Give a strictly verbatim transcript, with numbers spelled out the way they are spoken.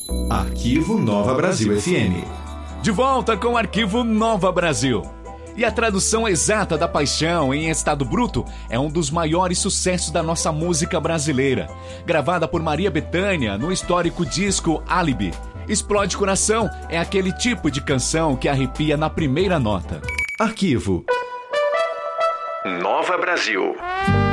Arquivo Nova Brasil F M. De volta com o Arquivo Nova Brasil. E a tradução exata da Paixão em Estado Bruto é um dos maiores sucessos da nossa música brasileira. Gravada por Maria Bethânia no histórico disco Álibi. Explode Coração é aquele tipo de canção que arrepia na primeira nota. Arquivo Nova Brasil.